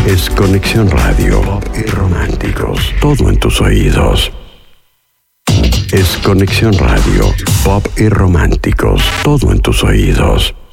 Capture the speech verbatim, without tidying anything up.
Es Conexión Radio, Pop y Románticos, todo en tus oídos. Es Conexión Radio, Pop y Románticos, todo en tus oídos.